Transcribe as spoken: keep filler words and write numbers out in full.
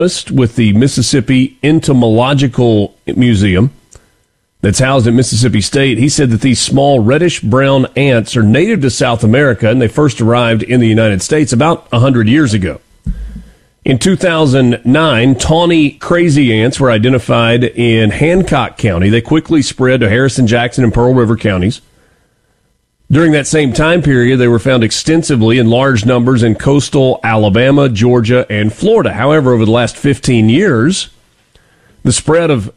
with the Mississippi Entomological Museum that's housed at Mississippi State. He said that these small reddish-brown ants are native to South America, and they first arrived in the United States about one hundred years ago. In two thousand nine, tawny crazy ants were identified in Hancock County. They quickly spread to Harrison, Jackson, and Pearl River counties. During that same time period, they were found extensively in large numbers in coastal Alabama, Georgia, and Florida. However, over the last fifteen years, the spread of